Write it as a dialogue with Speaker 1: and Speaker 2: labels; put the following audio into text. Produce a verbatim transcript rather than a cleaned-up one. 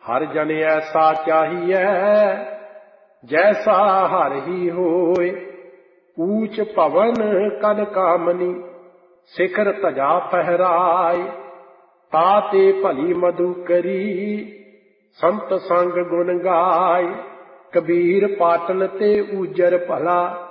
Speaker 1: हर जन ऐसा चाहिए जैसा हर ही होए। ऊंच भवन कन कामनी शिखर धजा फहराए। ताते भली मधु करी संत संग गुण गाय। कबीर पाटन ते ऊजर भला